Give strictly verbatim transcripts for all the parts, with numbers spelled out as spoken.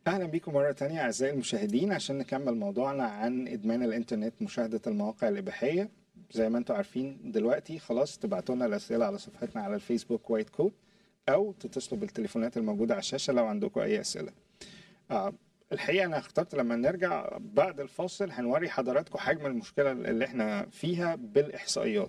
أهلا بيكم مرة تانية أعزائي المشاهدين عشان نكمل موضوعنا عن إدمان الإنترنت، مشاهدة المواقع الإباحية. زي ما أنتم عارفين دلوقتي خلاص تبعتوا لنا الأسئلة على صفحتنا على الفيسبوك وايت كود، أو تتصلوا بالتليفونات الموجودة على الشاشة لو عندكم أي أسئلة. آه الحقيقة أنا اخترت لما نرجع بعد الفاصل هنوري حضراتكم حجم المشكلة اللي احنا فيها بالإحصائيات.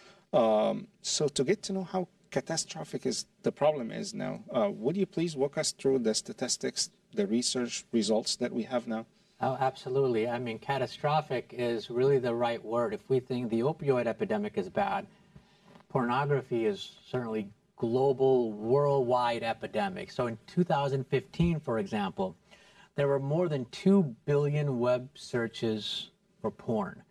Um, so to get to know how catastrophic is the problem is now, uh, would you please walk us through the statistics, the research results that we have now? Oh, absolutely. I mean, catastrophic is really the right word. If we think the opioid epidemic is bad, pornography is certainly global, worldwide epidemic. So in two thousand fifteen, for example, there were more than two billion web searches for porn.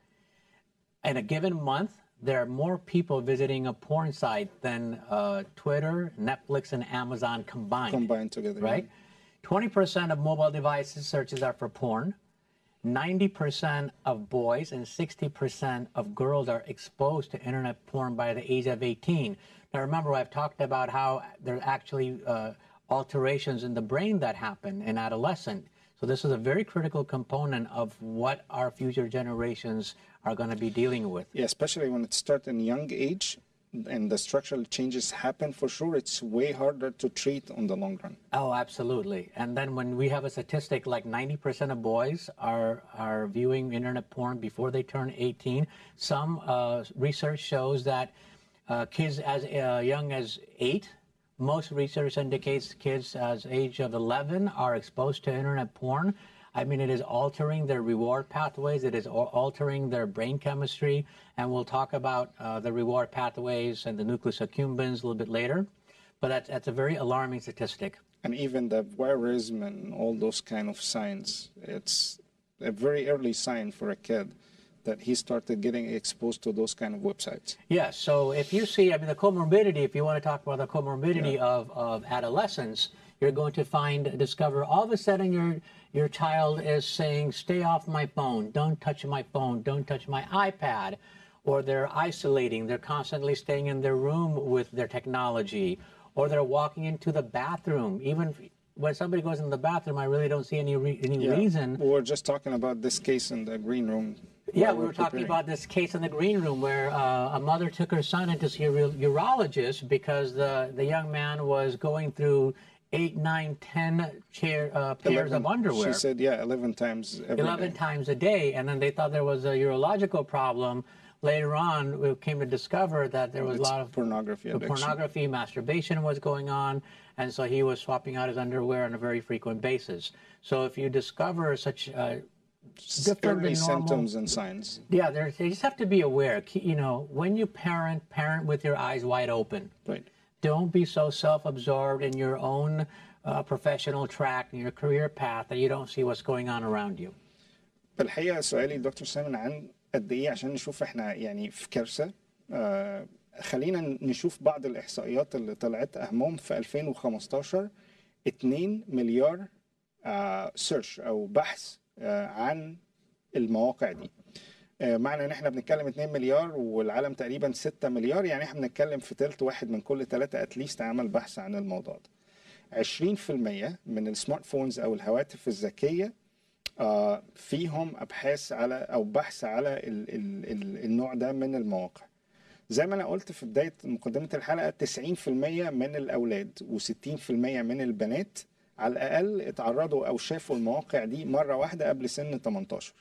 In a given month, there are more people visiting a porn site than uh, Twitter, Netflix, and Amazon combined. Combined together, right? twenty percent of mobile devices searches are for porn. ninety percent of boys and sixty percent of girls are exposed to internet porn by the age of eighteen. Now, remember, I've talked about how there are actually uh, alterations in the brain that happen in adolescence. So this is a very critical component of what our future generations are going to be dealing with. Yeah, especially when it starts in young age and the structural changes happen, for sure it's way harder to treat on the long run. Oh, absolutely. And then when we have a statistic like ninety percent of boys are, are viewing internet porn before they turn eighteen, some uh, research shows that uh, kids as uh, young as eight, most research indicates kids as age of eleven are exposed to internet porn. I mean, it is altering their reward pathways. It is altering their brain chemistry. And we'll talk about uh, the reward pathways and the nucleus accumbens a little bit later. But that's, that's a very alarming statistic. And even the voyeurism and all those kind of signs, it's a very early sign for a kid that he started getting exposed to those kind of websites. Yes, so if you see, I mean, the comorbidity, if you want to talk about the comorbidity yeah. of, of adolescence, you're going to find, discover all of a sudden your, your child is saying, stay off my phone, don't touch my phone, don't touch my iPad, or they're isolating, they're constantly staying in their room with their technology, or they're walking into the bathroom. Even when somebody goes in the bathroom, I really don't see any, re any yeah. reason. We were just talking about this case in the green room. Yeah, we were talking about this case in the green room where uh, a mother took her son into see a urologist because the, the young man was going through eight, nine, ten chair, uh, pairs eleven, of underwear. She said, yeah, eleven times every eleven day. times a day. And then they thought there was a urological problem. Later on, we came to discover that there was it's a lot of pornography addiction. pornography, masturbation was going on. And so he was swapping out his underwear on a very frequent basis. So if you discover such uh, different early than normal symptoms and signs. Yeah, they just have to be aware. You know, when you parent, parent with your eyes wide open. Right. Don't be so self-absorbed in your own uh, professional track and your career path that you don't see what's going on around you. بالحقيقة سؤالي دكتور سامن عن قد إيه عشان نشوف إحنا يعني في كارثة. آه خلينا نشوف بعض الإحصائيات اللي طلعت أهمهم في ألفين وخمستاشر اتنين مليار آه سيرش أو بحث آه عن المواقع دي. آه معنى ان احنا بنتكلم اتنين مليار والعالم تقريبا ستة مليار، يعني احنا بنتكلم في تلت واحد من كل ثلاثة اتليست عمل بحث عن الموضوع ده. عشرين في المية من السمارت فونز او الهواتف الذكية آه فيهم ابحاث على او بحث على ال ال ال النوع ده من المواقع. زي ما انا قلت في بداية مقدمة الحلقة تسعين في المية من الاولاد وستين في المية من البنات على الاقل اتعرضوا او شافوا المواقع دي مرة واحدة قبل سن تمنتاشر.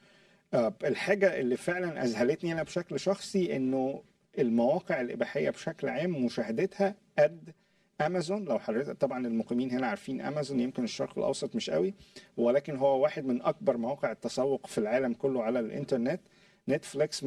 الحاجة اللي فعلا أذهلتني أنا بشكل شخصي إنه المواقع الإباحية بشكل عام مشاهدتها قد أمازون. لو حضرتك طبعا المقيمين هنا عارفين أمازون، يمكن الشرق الأوسط مش قوي، ولكن هو واحد من أكبر مواقع التسوق في العالم كله على الإنترنت. نتفليكس